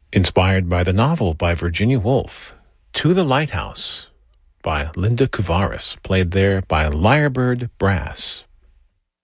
Inspired by the novel by Virginia Woolf, To the Lighthouse by Linda Kuvaris, played there by Lyrebird Brass.